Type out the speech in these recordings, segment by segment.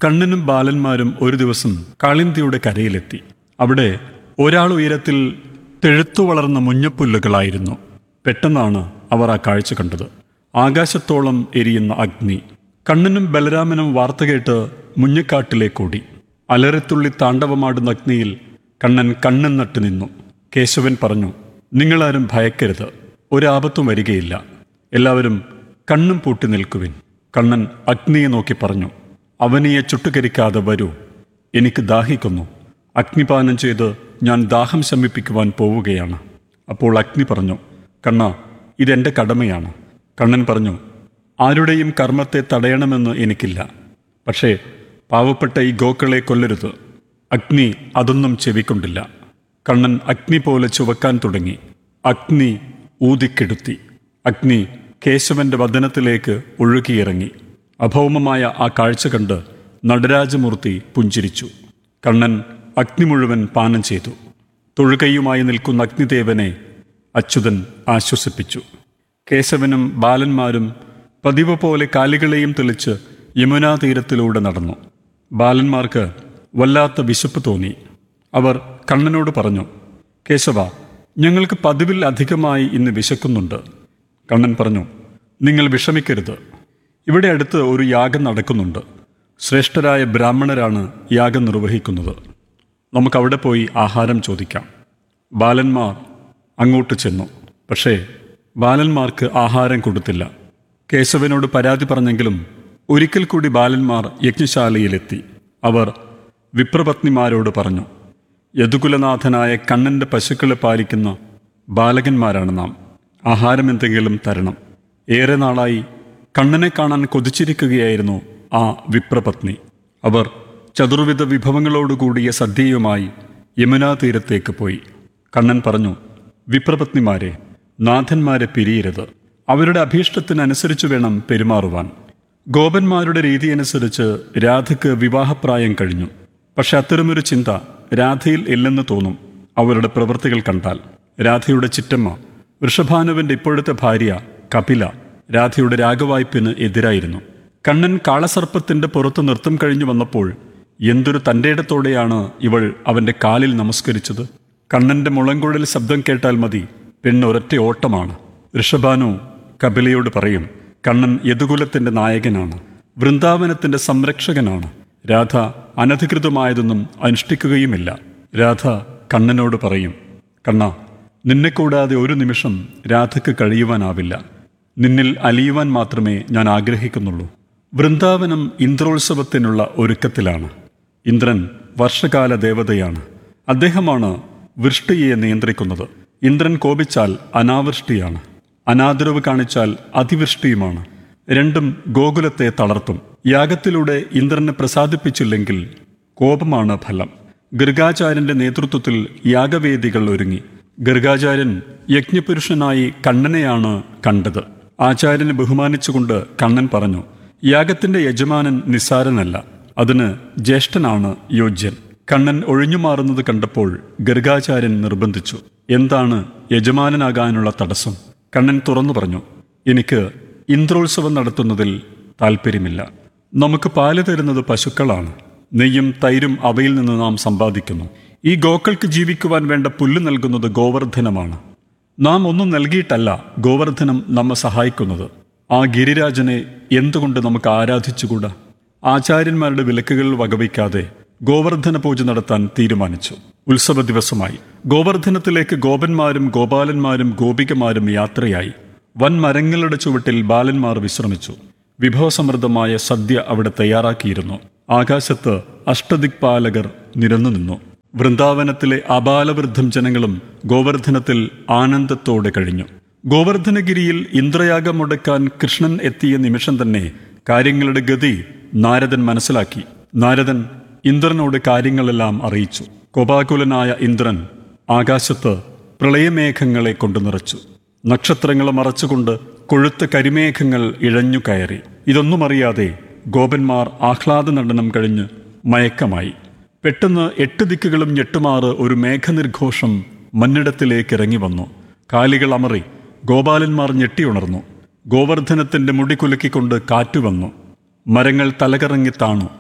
കണ്ണനും ബാലന്മാരും ഒരു ദിവസം കാളിന്തിയുടെ കരയിലെത്തി. അവിടെ ഒരാൾ ഉയരത്തിൽ തെഴുത്തു വളർന്ന മുഞ്ഞപ്പുല്ലുകളായിരുന്നു. പെട്ടെന്നാണ് അവർ ആ കാഴ്ച കണ്ടത്. ആകാശത്തോളം എരിയുന്ന അഗ്നി. കണ്ണനും ബലരാമനും വാർത്ത കേട്ട് മുഞ്ഞക്കാട്ടിലേക്കോടി. അലറിത്തുള്ളി താണ്ഡവമാടുന്ന അഗ്നിയിൽ കണ്ണൻ കണ്ണും നട്ടു നിന്നു. കേശവൻ പറഞ്ഞു, നിങ്ങളാരും ഭയക്കരുത്, ഒരാപത്തും വരികയില്ല. എല്ലാവരും കണ്ണും പൂട്ടി നിൽക്കുവിൻ. കണ്ണൻ അഗ്നിയെ നോക്കി പറഞ്ഞു, അവനിയെ ചുട്ടുകരിക്കാതെ വരൂ, എനിക്ക് ദാഹിക്കുന്നു. അഗ്നിപാനം ചെയ്ത് ഞാൻ ദാഹം ശമിപ്പിക്കുവാൻ പോവുകയാണ്. അപ്പോൾ അഗ്നി പറഞ്ഞു, കണ്ണ, ഇതെൻ്റെ കടമയാണ്. കണ്ണൻ പറഞ്ഞു, ആരുടെയും കർമ്മത്തെ തടയണമെന്ന് എനിക്കില്ല. പക്ഷേ പാവപ്പെട്ട ഈ ഗോക്കളെ കൊല്ലരുത്. അഗ്നി അതൊന്നും ചെവിക്കൊണ്ടില്ല. കണ്ണൻ അഗ്നി പോലെ ചുവക്കാൻ തുടങ്ങി. അഗ്നി ഊതിക്കെടുത്തി. അഗ്നി കേശവന്റെ വദനത്തിലേക്ക് ഒഴുകിയിറങ്ങി. അഭൗമമായ ആ കാഴ്ച കണ്ട് നടരാജമൂർത്തി പുഞ്ചിരിച്ചു. കണ്ണൻ അഗ്നി മുഴുവൻ പാനം ചെയ്തു. തൊഴുകയുമായി നിൽക്കുന്ന അഗ്നിദേവനെ അച്യുതൻ ആശ്വസിപ്പിച്ചു. കേശവനും ബാലന്മാരും പതിവ് പോലെ കാലികളെയും തെളിച്ച് യമുനാ തീരത്തിലൂടെ നടന്നു. ബാലന്മാർക്ക് വല്ലാത്ത വിശപ്പ് തോന്നി. അവർ കണ്ണനോട് പറഞ്ഞു, കേശവ, ഞങ്ങൾക്ക് പതിവിൽ അധികമായി ഇന്ന് വിശക്കുന്നുണ്ട്. കണ്ണൻ പറഞ്ഞു, നിങ്ങൾ വിഷമിക്കരുത്. ഇവിടെ അടുത്ത് ഒരു യാഗം നടക്കുന്നുണ്ട്. ശ്രേഷ്ഠരായ ബ്രാഹ്മണരാണ് യാഗം നിർവഹിക്കുന്നത്. നമുക്കവിടെ പോയി ആഹാരം ചോദിക്കാം. ബാലന്മാർ അങ്ങോട്ട് ചെന്നു. പക്ഷേ ബാലന്മാർക്ക് ആഹാരം കൊടുത്തില്ല. കേശവനോട് പരാതി പറഞ്ഞെങ്കിലും ഒരിക്കൽ കൂടി ബാലന്മാർ യജ്ഞശാലയിലെത്തി. അവർ വിപ്രപത്നിമാരോട് പറഞ്ഞു, യദുകുലനാഥനായ കണ്ണൻ്റെ പശുക്കളെ പാലിക്കുന്ന ബാലകന്മാരാണ് നാം. ആഹാരം എന്തെങ്കിലും തരണം. ഏറെ നാളായി കണ്ണനെ കാണാൻ കൊതിച്ചിരിക്കുകയായിരുന്നു ആ വിപ്രപത്നി. അവർ ചതുർവിധ വിഭവങ്ങളോടുകൂടിയ സദ്യയുമായി യമുനാ തീരത്തേക്ക് പോയി. കണ്ണൻ പറഞ്ഞു, വിപ്രപത്നിമാരെ, നാഥന്മാരെ പിരിയരുത്. അവരുടെ അഭീഷ്ടത്തിനനുസരിച്ച് വേണം പെരുമാറുവാൻ. ഗോപന്മാരുടെ രീതിയനുസരിച്ച് രാധയ്ക്ക് വിവാഹപ്രായം കഴിഞ്ഞു. പക്ഷെ അത്തരമൊരു ചിന്ത രാധയിൽ ഇല്ലെന്ന് തോന്നും അവരുടെ പ്രവൃത്തികൾ കണ്ടാൽ. രാധയുടെ ചിറ്റമ്മ വൃഷഭാനുവിൻ്റെ ഇപ്പോഴത്തെ ഭാര്യ കപില രാധയുടെ രാഗവായ്പിന് എതിരായിരുന്നു. കണ്ണൻ കാളസർപ്പത്തിൻ്റെ പുറത്ത് നൃത്തം കഴിഞ്ഞു വന്നപ്പോൾ എന്തൊരു തൻ്റെയിടത്തോടെയാണ് ഇവൾ അവൻ്റെ കാലിൽ നമസ്കരിച്ചത്. കണ്ണൻ്റെ മുളങ്കുഴൽ ശബ്ദം കേട്ടാൽ മതി, പെണ്ണൊരൊറ്റ ഓട്ടമാണ്. ഋഷഭാനു കപിലയോട് പറയും, കണ്ണൻ യദുകുലത്തിൻ്റെ നായകനാണ്, വൃന്ദാവനത്തിൻ്റെ സംരക്ഷകനാണ്. രാധ അനധികൃതമായതൊന്നും അനുഷ്ഠിക്കുകയുമില്ല. രാധ കണ്ണനോട് പറയും, കണ്ണ, നിന്നെ കൂടാതെ ഒരു നിമിഷം രാധയ്ക്ക് കഴിയുവാനാവില്ല. നിന്നിൽ അലിയുവാൻ മാത്രമേ ഞാൻ ആഗ്രഹിക്കുന്നുള്ളൂ. വൃന്ദാവനം ഇന്ദ്രോത്സവത്തിനുള്ള ഒരുക്കത്തിലാണ്. ഇന്ദ്രൻ വർഷകാല ദേവതയാണ്. അദ്ദേഹമാണ് വൃഷ്ടിയെ നിയന്ത്രിക്കുന്നത്. ഇന്ദ്രൻ കോപിച്ചാൽ അനാവൃഷ്ടിയാണ്, അനാദരവ് കാണിച്ചാൽ അതിവൃഷ്ടിയുമാണ്. രണ്ടും ഗോകുലത്തെ തളർത്തും. യാഗത്തിലൂടെ ഇന്ദ്രനെ പ്രസാദിപ്പിച്ചില്ലെങ്കിൽ കോപമാണ് ഫലം. ഗർഗാചാര്യന്റെ നേതൃത്വത്തിൽ യാഗവേദികൾ ഒരുങ്ങി. ഗർഗാചാര്യൻ യജ്ഞപുരുഷനായി കണ്ണനെയാണ് കണ്ടത്. ആചാര്യനെ ബഹുമാനിച്ചുകൊണ്ട് കണ്ണൻ പറഞ്ഞു, യാഗത്തിന്റെ യജമാനൻ നിസ്സാരനല്ല, അതിന് ജ്യേഷ്ഠനാണ് യോജ്യൻ. കണ്ണൻ ഒഴിഞ്ഞുമാറുന്നത് കണ്ടപ്പോൾ ഗർഗാചാര്യൻ നിർബന്ധിച്ചു, എന്താണ് യജമാനനാകാനുള്ള തടസ്സം? കണ്ണൻ തുറന്നു പറഞ്ഞു, എനിക്ക് ഇന്ദ്രോത്സവം നടത്തുന്നതിൽ താല്പര്യമില്ല. നമുക്ക് പാല് തരുന്നത് പശുക്കളാണ്. നെയ്യും തൈരും അവയിൽ നിന്ന് നാം സമ്പാദിക്കുന്നു. ഈ ഗോക്കൾക്ക് ജീവിക്കുവാൻ വേണ്ട പുല്ല് നൽകുന്നത് ഗോവർദ്ധനമാണ്. നാം ഒന്നും നൽകിയിട്ടല്ല ഗോവർദ്ധനം നമ്മെ സഹായിക്കുന്നത്. ആ ഗിരിരാജനെ എന്തുകൊണ്ട് നമുക്ക് ആരാധിച്ചുകൂടാ? ആചാര്യന്മാരുടെ വിലക്കുകൾ വകവയ്ക്കാതെ ഗോവർദ്ധന പൂജ നടത്താൻ തീരുമാനിച്ചു. ഉത്സവ ദിവസമായി. ഗോവർദ്ധനത്തിലേക്ക് ഗോപന്മാരും ഗോപാലന്മാരും ഗോപികമാരും യാത്രയായി. വൻമരങ്ങളുടെ ചുവട്ടിൽ ബാലന്മാർ വിശ്രമിച്ചു. വിഭവസമൃദ്ധമായ സദ്യ അവിടെ തയ്യാറാക്കിയിരുന്നു. ആകാശത്ത് അഷ്ടദിക്പാലകർ നിരന്നു നിന്നു. വൃന്ദാവനത്തിലെ അബാലവൃദ്ധം ജനങ്ങളും ഗോവർദ്ധനത്തിൽ ആനന്ദത്തോടെ കഴിഞ്ഞു. ഗോവർദ്ധനഗിരിയിൽ ഇന്ദ്രയാഗം മുടക്കാൻ കൃഷ്ണൻ എത്തിയ നിമിഷം തന്നെ കാര്യങ്ങളുടെ ഗതി നാരദൻ മനസ്സിലാക്കി. നാരദൻ ഇന്ദ്രനോട് കാര്യങ്ങളെല്ലാം അറിയിച്ചു. കോപാകുലനായ ഇന്ദ്രൻ ആകാശത്ത് പ്രളയമേഘങ്ങളെ കൊണ്ടു നിറച്ചു. നക്ഷത്രങ്ങളെ മറച്ചുകൊണ്ട് കൊഴുത്ത കരിമേഘങ്ങൾ ഇഴഞ്ഞു കയറി. ഇതൊന്നും അറിയാതെ ഗോപന്മാർ ആഹ്ലാദ നടനം കഴിഞ്ഞ് മയക്കമായി. പെട്ടെന്ന് 8 ദിക്കുകളും ഞെട്ടുമാറ് ഒരു മേഘനിർഘോഷം മന്നിടത്തിലേക്ക് ഇറങ്ങി വന്നു. കാലികൾ അമറി. ഗോപാലന്മാർ ഞെട്ടിയുണർന്നു. ഗോവർദ്ധനത്തിന്റെ മുടി കുലുക്കിക്കൊണ്ട് കാറ്റുവന്നു. മരങ്ങൾ തലകറങ്ങി താണു.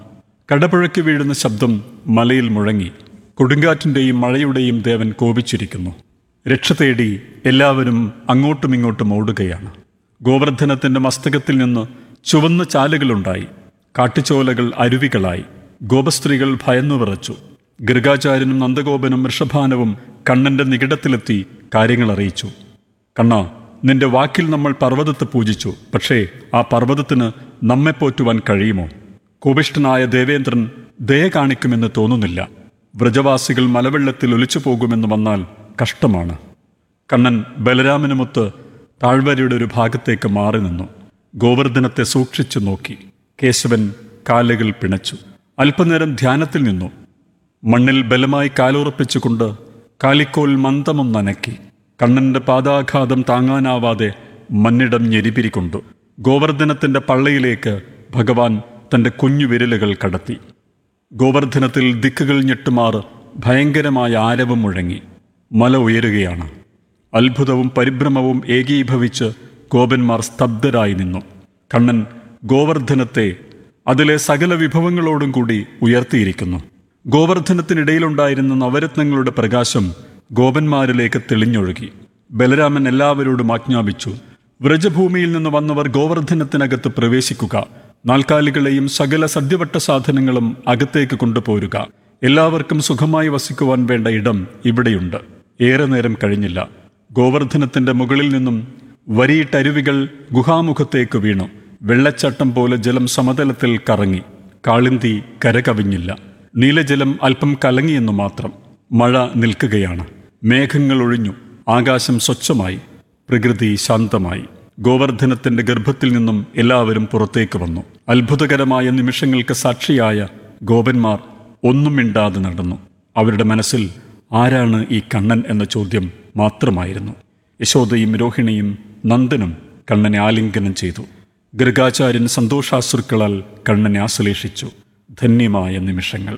കടപുഴക്കി വീഴുന്ന ശബ്ദം മലയിൽ മുഴങ്ങി. കൊടുങ്കാറ്റിൻ്റെയും മഴയുടെയും ദേവൻ കോപിച്ചിരിക്കുന്നു. രക്ഷ തേടി എല്ലാവരും അങ്ങോട്ടും ഇങ്ങോട്ടും ഓടുകയാണ്. ഗോവർദ്ധനത്തിൻ്റെ മസ്തകത്തിൽ നിന്ന് ചുവന്ന ചാലുകളുണ്ടായി. കാട്ടുചോലകൾ അരുവികളായി. ഗോപസ്ത്രീകൾ ഭയന്നു വിറച്ചു. ഗർഗാചാര്യനും നന്ദഗോപനും വൃഷഭാനവും കണ്ണന്റെ നികിടത്തിലെത്തി കാര്യങ്ങൾ അറിയിച്ചു. കണ്ണ, നിന്റെ വാക്കിൽ നമ്മൾ പർവ്വതത്തെ പൂജിച്ചു. പക്ഷേ ആ പർവ്വതത്തിന് നമ്മെ പോറ്റുവാൻ കഴിയുമോ? കോപിഷ്ഠനായ ദേവേന്ദ്രൻ ദയ കാണിക്കുമെന്ന് തോന്നുന്നില്ല. വ്രജവാസികൾ മലവെള്ളത്തിൽ ഒലിച്ചു പോകുമെന്ന് വന്നാൽ കഷ്ടമാണ്. കണ്ണൻ ബലരാമനുമൊത്ത് താഴ്വരയുടെ ഒരു ഭാഗത്തേക്ക് മാറി നിന്നു. ഗോവർദ്ധനത്തെ സൂക്ഷിച്ചു നോക്കി. കേശവൻ കാലുകൾ പിണച്ചു. അല്പനേരം ധ്യാനത്തിൽ നിന്നു. മണ്ണിൽ ബലമായി കാലുറപ്പിച്ചുകൊണ്ട് കാലിക്കോൽ മന്ദമൊന്നനക്കി. കണ്ണന്റെ പാദാഘാതം താങ്ങാനാവാതെ മണ്ണിടം ഞെരിപിരിക്കൊണ്ടു. ഗോവർദ്ധനത്തിന്റെ പള്ളയിലേക്ക് ഭഗവാൻ തന്റെ കുഞ്ഞു വിരലുകൾ കടത്തി. ഗോവർദ്ധനത്തിൽ ദിക്കുകൾ ഞെട്ടുമാറ് ഭയങ്കരമായ ആരവം മുഴങ്ങി. മല ഉയരുകയാണ്. അത്ഭുതവും പരിഭ്രമവും ഏകീഭവിച്ച് ഗോപന്മാർ സ്തബ്ധരായി നിന്നു. കണ്ണൻ ഗോവർദ്ധനത്തെ അതിലെ സകല വിഭവങ്ങളോടും കൂടി ഉയർത്തിയിരിക്കുന്നു. ഗോവർദ്ധനത്തിനിടയിലുണ്ടായിരുന്ന നവരത്നങ്ങളുടെ പ്രകാശം ഗോപന്മാരിലേക്ക് തെളിഞ്ഞൊഴുകി. ബലരാമൻ എല്ലാവരോടും ആജ്ഞാപിച്ചു, വ്രജഭൂമിയിൽ നിന്ന് വന്നവർ ഗോവർദ്ധനത്തിനകത്ത് പ്രവേശിക്കുക. നാൽക്കാലികളെയും സകല സദ്യവട്ട സാധനങ്ങളും അകത്തേക്ക് കൊണ്ടുപോരുക. എല്ലാവർക്കും സുഖമായി വസിക്കുവാൻ വേണ്ട ഇടം ഇവിടെയുണ്ട്. ഏറെ നേരം കഴിഞ്ഞില്ല. ഗോവർദ്ധനത്തിന്റെ മുകളിൽ നിന്നും വരിയിട്ടരുവികൾ ഗുഹാമുഖത്തേക്ക് വീണു. വെള്ളച്ചാട്ടം പോലെ ജലം സമതലത്തിൽ കറങ്ങി. കാളിന്തി കരകവിഞ്ഞില്ല. നീലജലം അല്പം കലങ്ങിയെന്നു മാത്രം. മഴ നിൽക്കുകയാണ്. മേഘങ്ങൾ ഒഴിഞ്ഞു. ആകാശം സ്വച്ഛമായി. പ്രകൃതി ശാന്തമായി. ഗോവർദ്ധനത്തിന്റെ ഗർഭത്തിൽ നിന്നും എല്ലാവരും പുറത്തേക്ക് വന്നു. അത്ഭുതകരമായ നിമിഷങ്ങൾക്ക് സാക്ഷിയായ ഗോപന്മാർ ഒന്നും മിണ്ടാതെ നടന്നു. അവരുടെ മനസ്സിൽ ആരാണ് ഈ കണ്ണൻ എന്ന ചോദ്യം മാത്രമായിരുന്നു. യശോദയും രോഹിണിയും നന്ദനും കണ്ണനെ ആലിംഗനം ചെയ്തു. ഗർഗാചാര്യൻ സന്തോഷാശ്രുക്കളാൽ കണ്ണനെ ആശ്ലേഷിച്ചു. ധന്യമായ നിമിഷങ്ങൾ.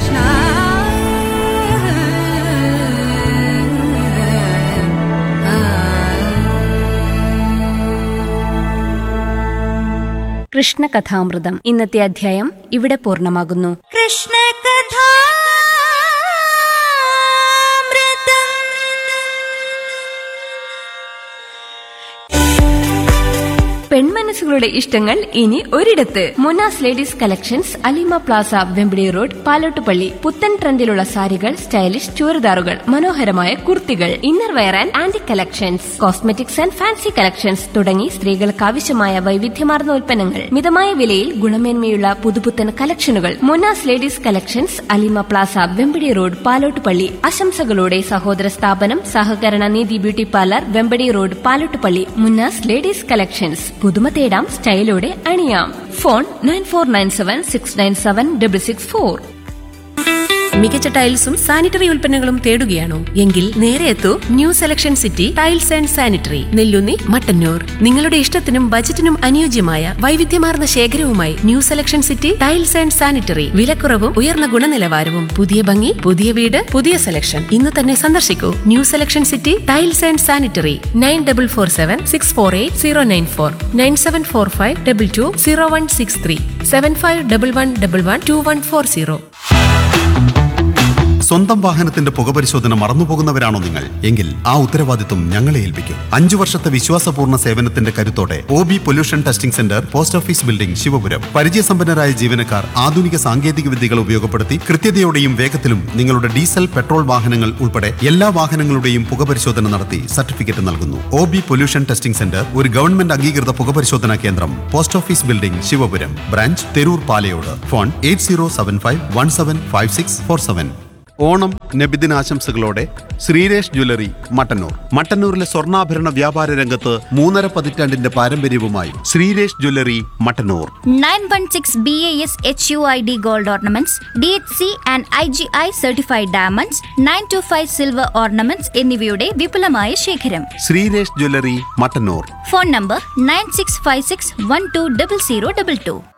കൃഷ്ണകഥാമൃതം ഇന്നത്തെ അധ്യായം ഇവിടെ പൂർണ്ണമാകുന്നു. പെൺമനസ്സുകളുടെ ഇഷ്ടങ്ങൾ ഇനി ഒരിടത്ത്. Munas ladies collections, Alima Plaza, Vempidi road, Palottupalli. പുത്തൻ ട്രെൻഡിലുള്ള സാരികൾ, സ്റ്റൈലിഷ് ചുരിദാറുകൾ, മനോഹരമായ കുർത്തികൾ, inner wear and antique collections, cosmetics and fancy collections തുടങ്ങി സ്ത്രീകൾക്ക് ആവശ്യമായ വൈവിധ്യമാർന്ന ഉൽപ്പന്നങ്ങൾ മിതമായ വിലയിൽ ഗുണമേന്മയുള്ള പുതുപുത്തൻ കളക്ഷനുകൾ. Munas ladies collections, Alima Plaza, Vempadi road, Palottupalli. ആശംസകളോടെ സഹോദര സ്ഥാപനം സഹകരണ നീതി beauty parlour, Vempadi road, Palottupalli. Munas ladies collections. പുതുമ തേടാം, സ്റ്റൈലോടെ അണിയാം. ഫോൺ 9497697664. മികച്ച ടൈൽസും സാനിറ്ററി ഉൽപ്പന്നങ്ങളും തേടുകയാണോ? എങ്കിൽ നേരെ എത്തൂ new selection city tiles and sanitary, Nelloonni, Mattannur. നിങ്ങളുടെ ഇഷ്ടത്തിനും ബജറ്റിനും അനുയോജ്യമായ വൈവിധ്യമാർന്ന ശേഖരവുമായി new selection city tiles and sanitary. വിലക്കുറവും ഉയർന്ന ഗുണനിലവാരവും. പുതിയ ഭംഗി, പുതിയ വീട്, പുതിയ സെലക്ഷൻ. ഇന്ന് തന്നെ സന്ദർശിക്കൂ new selection city tiles and sanitary. 9447648094, 9745220163, 7511112140. സ്വന്തം വാഹനത്തിന്റെ പുകപരിശോധന മറന്നുപോകുന്നവരാണോ നിങ്ങൾ? എങ്കിൽ ആ ഉത്തരവാദിത്വം ഞങ്ങളെ ഏൽപ്പിക്കും. 5 വർഷത്തെ വിശ്വാസപൂർണ്ണ സേവനത്തിന്റെ കരുത്തോടെ OB pollution testing centre, post office building, Sivapuram. പരിചയസമ്പന്നരായ ജീവനക്കാർ ആധുനിക സാങ്കേതിക വിദ്യകൾ ഉപയോഗപ്പെടുത്തി കൃത്യതയോടെയും വേഗത്തിലും നിങ്ങളുടെ ഡീസൽ, പെട്രോൾ വാഹനങ്ങൾ ഉൾപ്പെടെ എല്ലാ വാഹനങ്ങളുടെയും പുകപരിശോധന നടത്തി സർട്ടിഫിക്കറ്റ് നൽകുന്നു. OB പൊല്യൂഷൻ ടെസ്റ്റിംഗ് സെന്റർ ഒരു ഗവൺമെന്റ് അംഗീകൃത പുകപരിശോധനാ കേന്ദ്രം. Post office building, Sivapuram. Branch Theroor, Palayode. Phone 8075175647. Onam നബിദിനാശംസകളോടെ Sreeresh jewellery, Mattannur. മട്ടന്നൂരിലെ സ്വർണ്ണാഭരണ വ്യാപാര രംഗത്ത് 3.5 പതിറ്റാണ്ടിന്റെ പാരമ്പര്യവുമായി Sreeresh jewellery, Mattannur. 916 BAS HUID gold ornaments, DHC and IGI certified diamonds, 925 silver ornaments എന്നിവയുടെ വിപുലമായ ശേഖരം. Sreeresh jewellery, Mattannur. Phone number 9656120022.